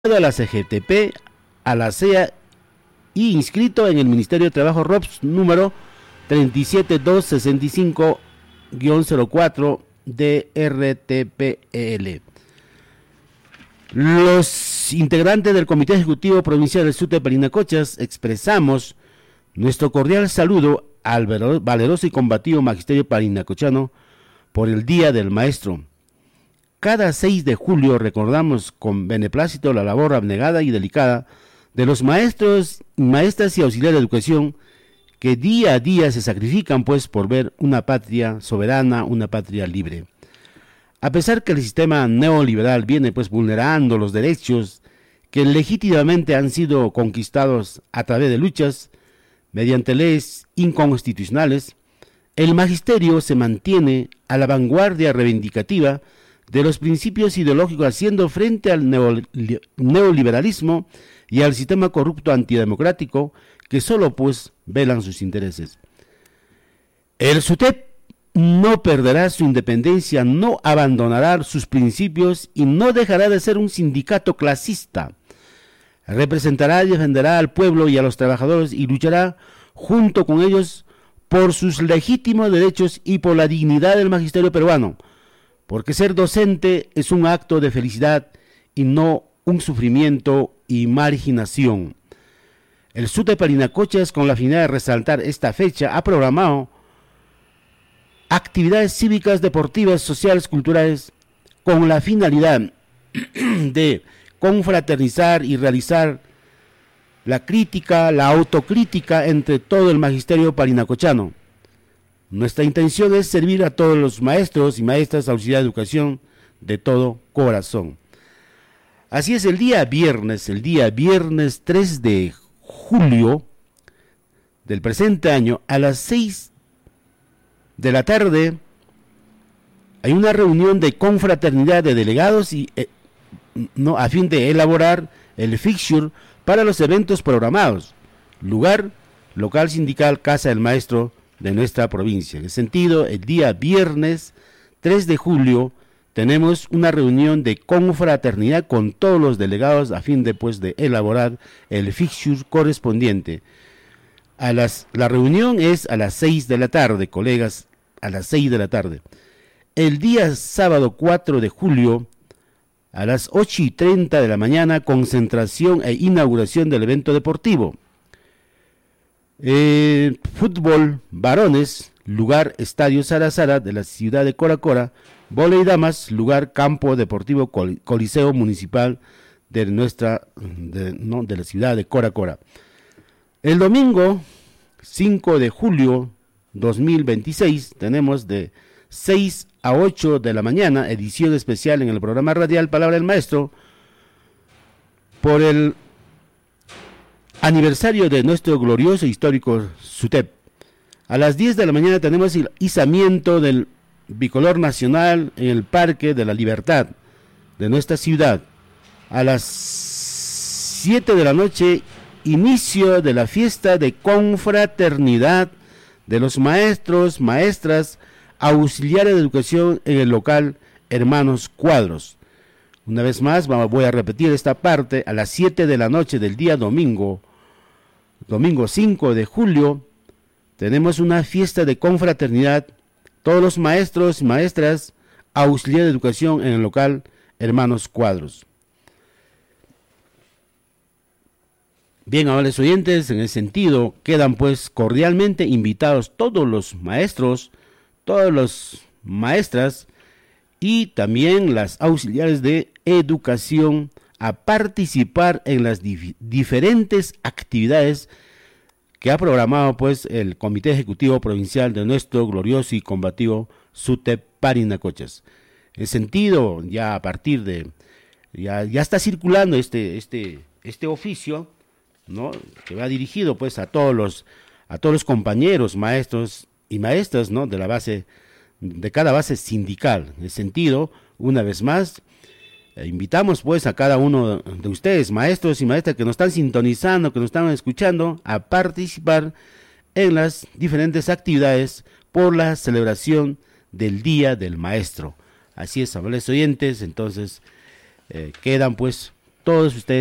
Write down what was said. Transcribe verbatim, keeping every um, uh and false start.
a la C G T P, a la C E A y inscrito en el Ministerio de Trabajo R O P S número treinta y siete mil doscientos sesenta y cinco guión cero cuatro de R T P L. Los integrantes del Comité Ejecutivo Provincial del SUTEP Parinacochas expresamos nuestro cordial saludo al valeroso y combativo magisterio parinacochano por el Día del Maestro. Cada seis de julio recordamos con beneplácito la labor abnegada y delicada de los maestros, maestras y auxiliares de educación que día a día se sacrifican pues por ver una patria soberana, una patria libre. A pesar que el sistema neoliberal viene pues vulnerando los derechos que legítimamente han sido conquistados a través de luchas mediante leyes inconstitucionales, el magisterio se mantiene a la vanguardia reivindicativa de los principios ideológicos, haciendo frente al neoliberalismo y al sistema corrupto antidemocrático que solo pues velan sus intereses. El SUTEP no perderá su independencia, no abandonará sus principios y no dejará de ser un sindicato clasista. Representará y defenderá al pueblo y a los trabajadores y luchará junto con ellos por sus legítimos derechos y por la dignidad del magisterio peruano, porque ser docente es un acto de felicidad y no un sufrimiento y marginación. El SUTEP Parinacochas, con la finalidad de resaltar esta fecha, ha programado actividades cívicas, deportivas, sociales, culturales, con la finalidad de confraternizar y realizar la crítica, la autocrítica entre todo el magisterio parinacochano. Nuestra intención es servir a todos los maestros y maestras auxiliares de educación de todo corazón. Así es, el día viernes, el día viernes tres de julio del presente año, a las seis de la tarde, hay una reunión de confraternidad de delegados y eh, no, a fin de elaborar el fixture para los eventos programados. Lugar, local sindical, Casa del Maestro de nuestra provincia. En ese sentido, el día viernes tres de julio tenemos una reunión de confraternidad con todos los delegados a fin de, pues, de elaborar el fixture correspondiente. A las, la reunión es a las seis de la tarde, colegas, a las seis de la tarde. El día sábado cuatro de julio, a las ocho y treinta de la mañana, concentración e inauguración del evento deportivo. Eh, fútbol varones, lugar Estadio Sarasara de la ciudad de Cora Cora. Vóley damas, lugar Campo Deportivo Col Coliseo Municipal de nuestra, de, no, de la ciudad de Cora Cora. El domingo cinco de julio dos mil veintiséis tenemos de seis a ocho de la mañana edición especial en el programa radial Palabra del Maestro por el aniversario de nuestro glorioso histórico SUTEP. A las diez de la mañana tenemos el izamiento del bicolor nacional en el Parque de la Libertad de nuestra ciudad. A las siete de la noche, inicio de la fiesta de confraternidad de los maestros, maestras, auxiliares de educación en el local Hermanos Cuadros. Una vez más, voy a repetir esta parte, a las siete de la noche del día domingo, domingo cinco de julio, tenemos una fiesta de confraternidad, todos los maestros y maestras, auxiliares de educación en el local Hermanos Cuadros. Bien, amables oyentes, en ese sentido, quedan pues cordialmente invitados todos los maestros, todas las maestras y también las auxiliares de educación a participar en las dif diferentes actividades que ha programado pues el Comité Ejecutivo Provincial de nuestro glorioso y combativo SUTEP Parinacochas. En sentido, ya a partir de, ya, ya está circulando este, este, este oficio, ¿no?, que va dirigido pues a todos los, a todos los compañeros, maestros y maestras, ¿no?, de la base, de cada base sindical. En ese sentido, una vez más, eh, invitamos pues a cada uno de ustedes, maestros y maestras que nos están sintonizando, que nos están escuchando, a participar en las diferentes actividades por la celebración del Día del Maestro. Así es, amables oyentes, entonces eh, quedan pues todos ustedes